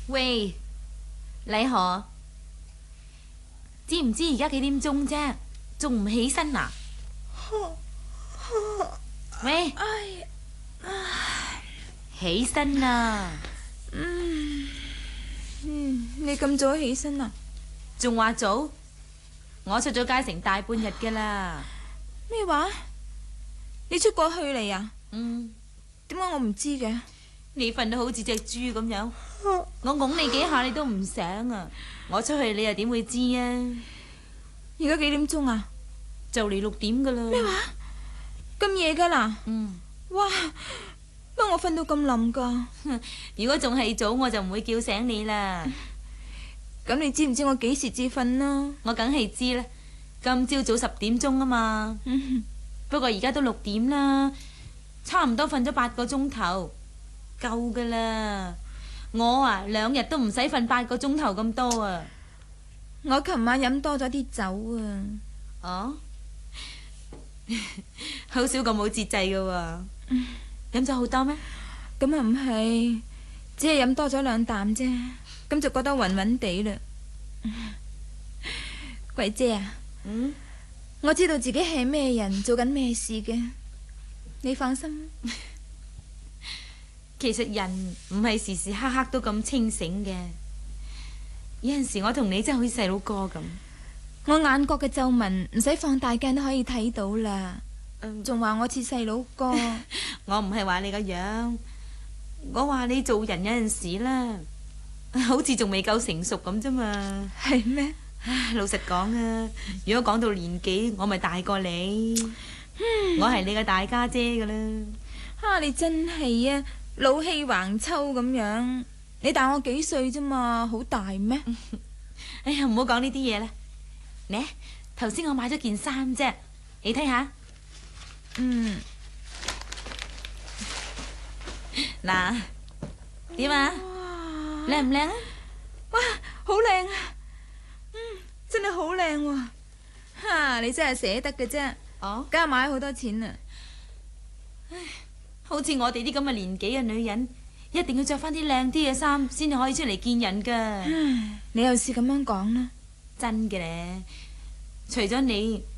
喂，禮河，知唔知而家幾點鐘啫？仲唔起身啊？喂，起身啦！ 你咁早起身啊？ 仲話早？我出咗街成大半日噶啦。 咩話？你出過去嚟啊？ 點解我唔知嘅？ 你瞓到好似隻豬咁樣，我拱你幾下你都唔醒啊！我出去你又點會知啊？ 而家幾點鐘啊？ 就嚟6點噶啦。 咩話？咁夜噶啦？哇！不過我瞓到咁冧噶。 如果仲係早，我就唔會叫醒你啦。 咁你知唔知我幾時至瞓啦？ 我梗係知啦，今朝早10點鐘啊嘛。不過而家都6點啦，差唔多瞓咗8個鐘頭，夠噶啦。我啊2日都唔使瞓8個鐘頭咁多啊。 我琴晚飲多咗啲酒啊。 哦，好少咁冇節制噶喎。飲咗好多咩？ 咁啊唔係，只係飲多咗2啖啫，咁就覺得暈暈地啦。鬼姐啊，我知道自己係咩人，做緊咩事嘅，你放心。 其實人唔係時時刻刻都咁清醒嘅，有陣時我同你真係好似細佬哥咁。 我眼角嘅皺紋唔使放大鏡都可以睇到啦，仲話我似細佬哥。 我唔係話你個樣，我話你做人有陣時啦，好似仲未夠成熟咁啫嘛。 係咩？ 老實講啊，如果講到年紀，我咪大過你，我係你嘅大家姐噶啦。 你真係啊，老氣橫秋咁樣。你大我幾歲啫嘛，好大咩？ 哎呀，唔好講呢啲嘢啦。呢，頭先我買咗件衫啫，你睇下。嗱，點啊？靚唔靚啊？ 哇，好靚啊！真係好靚喎！你真係捨得嘅啫。 哦， 梗係買好多錢啦。 好似我哋啲咁嘅年紀嘅女人，一定要着翻啲靚啲嘅衫，先至可以出嚟見人噶。 你又是咁樣講啦？ 真嘅咧，除咗你，